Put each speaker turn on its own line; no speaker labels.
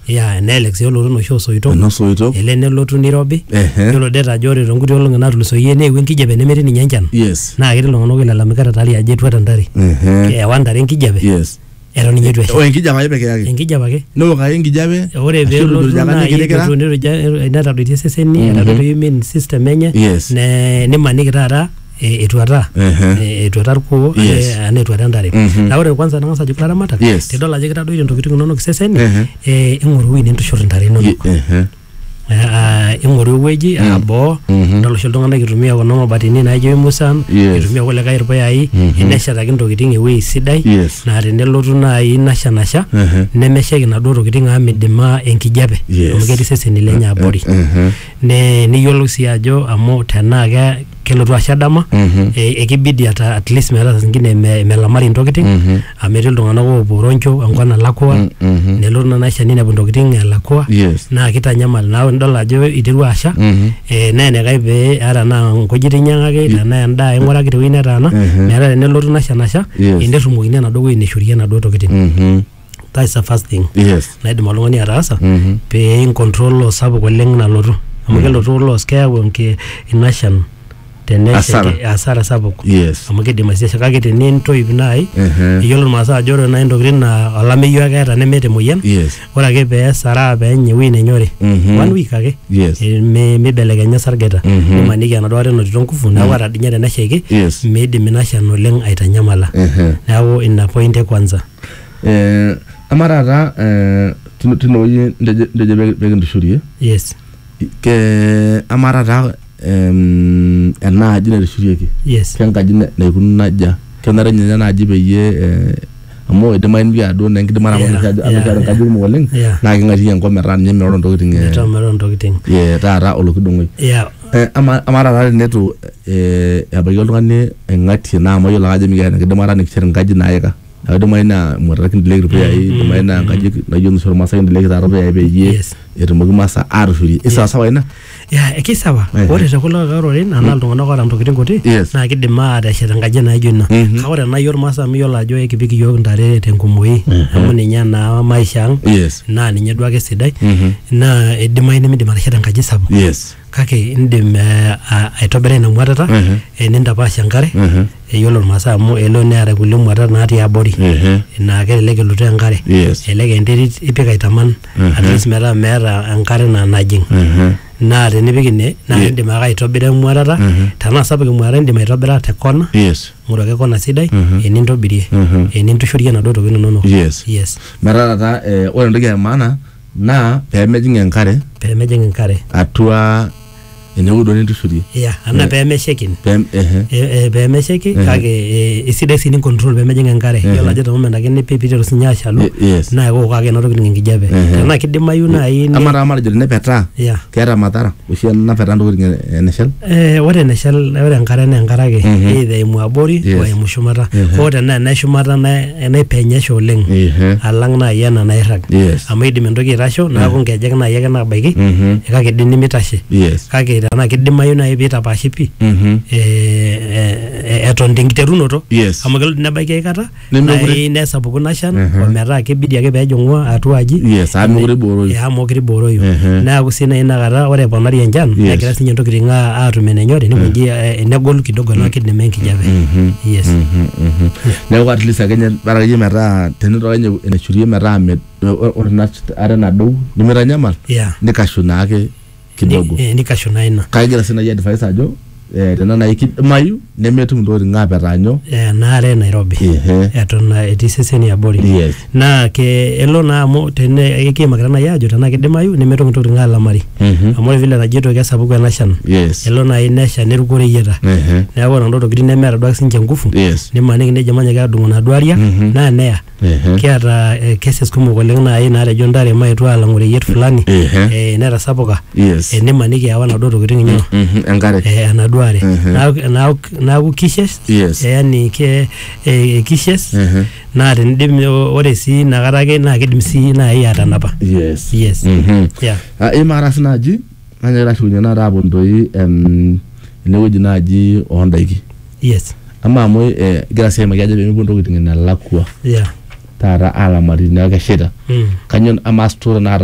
ya Nelex yolo no show soito
no soito
ele nelotu Nairobi yolo deta jore tonguti olonga natulusoyie ne wenkijabe nemeti ninye enchan
yes
na kiti iltung'anak ilalamikata tali aje etua tandari ewantare enkijabe
yes
eton ninye etu
o enkijabe ake peke yake
enkijabe ake
no ka enkijabe
ore peelotu netadoitie seseni etadoitie immune system enye nimaniki taata etuata irkuo ane etuata ntare na ore kwanza nang'asa ajo laramatak tidol ajo kitadoitie ntokitin inonok seseni ing'oru ewueji nintushurr intare inonok ing'oru ewueji boo idol oshi iltung'anak itumia kuna mabatini naijo emusan itumia kulikae irpuyai neshetaki ntokitin ewueji sidai naa tenelotu naaji nasha nemeshaiki inaduo tokitin amu midima enkijape amu ketii seseni lenye abori niyiolou sii ajo amu tenaa kelotu asha dama ekibidi at least metaa zingine melamari ntokitin amu etii iltung'anak oopuo roncho enkop nalakua nelotu nena asha ninepu ntokitin elakua naa kitanyamal naa nidol ajo iterua asha naa enikae pee ata naa nkujit inyang'aki tenaa endaa ing'uraki tewueji netaana metaa tenelotu nasha netumokini enaduo wueji neshurie enaduo tokitin. That's the first thing naidim oltung'ani ataasa pee incontrol osapuk oleng nalotu amu kelotu loss keyau inashan asara sapuk amu kidim asiasha kake tenintoip nai iyiolo irmaasai ajo ore nai ntokitin naa olameyu ake eeta nemeeta emoyian ore ake peesara peenya ewueji nenyori 1 week ake mibelekenya sargeta nimaniki enaduo are enotito nguvu neeku atadinye teneshaiki miidim ina shan oleng aitanyamala neeku ina point kwanza
ama taata tinewueji ntejo pekintushurie ama taata ena aji naitushurieki kenkaji naikununo naja kenare ninye ena aji peyie amu idimayu pii aduo na enkidimata amu enkaji kumok oleng naa king'atie enkop metaa ninye meoro ntokitin taata olokidong'oi ama taata tenetu ebaiki oltung'ani aing'atie naa mayiolo ajo mikiata enkidimata nikishet enkaji naika idimayu naa mwatataki kinteleki irpuyai idimayu naa enkaji naijo nusu irmaasai kinteleki taata irpuyai peyie etumoki masaa atushurie isawasawa ina
kisawa ore tekulo karorin anaa iltung'anak oota ntokitin kuti naa kidim ateshet enkaji naijo ina kake ore enaa iyiok irmaasai miyiolo ajo ekipik iyiok ntare tenkumoi amu ninye naa maisha ang naa ninye duake sidai naa idimayu nimidim atesheta enkaji sapuk kake indim aitobira ina mwatata nintapaash enkare eyiolo irmaasai amu elo neeta kulie mwatat natii abori naa kelelek elotu enkare elelek enterit ipik aitaman at least metaa meeta enkare najing naa tenipik ine naa indim ake aitobira emwatata tenaa sapuk emwatata indim aitobira te kona ng'oru ake kona sidai enintobirie enintushurie enaduo tokitin inonok
metaa taata ore entoki emaana naa peemejing enkare atua enewueji nintushurie ana peemeshaiki peemeshaiki kake esidai sii control peemejing enkare yiolo ajo temoment ake nipipiteru sinye ashalu naa keok ake ena tokitin enkijape tenaa kidimayu naaji ama matejo tenepetaa keeta madhara oshi enapetaa ntokitin eneshal
ore eneshal ore enkare naa enkare ake either eimu abori o eimu shumata hoo tenaa eneshumata naipenyesha oleng alang naaji ena nairrag amu idim entoki aitasho neeku nkejek naaji ake nabaiki kake idim nimitashe kake tenaa kidimayu naaji piitapaashi pii eton tenkiterunoto amu kelo nebaiki aikata naaji nesapuku nashan ometaa kibidi ake peejing'u atua aji amu mokure ibooroyu neeku sii naaji inakata ore eponari enchan negira sinye ntokitin aatum enenyori nikonji enegolu kidogo naa kidim enkijape
neeku at least ake baraki metaa tenitoki nye eneshurie metaa ore ina are nadou nimitanyamal nikashu naake kidogo
nikashu na ina
kagira sina ya advice ajo tena na ikimayu nemetum ntokitin ng'apetanyo
naare Nairobi eton etii seseni abori naa elo naa amu tene ekimakita naaji ajo tenaa kidimayu nemetum ntokitin ng'alamari amu ore vile najito kesapuku ena shan elo naaji nesha neruko reyieta neeku ore ntokitin tokitin nemeeta duake sinche nguvu nimaniki nejo manyaki adung'u naduo ariak naa neya kiata cases kumok oleng naaji naatejo ntare maetu alang'u reyiet fulani netasapuka nimaniki ewa naduo tokitin nyoo
enkare
enaduo are naaku kishes yani kishes naa tenidim ore sii nakata ake naa kidim sii naaji atanapa
imara sinaji nanyira shunya na rabo ndoi enewueji naaji ondaiki ama amu gira sema kiaje bemipu ntokitin nalakua taata alamari neeku keshita kanyo ama store na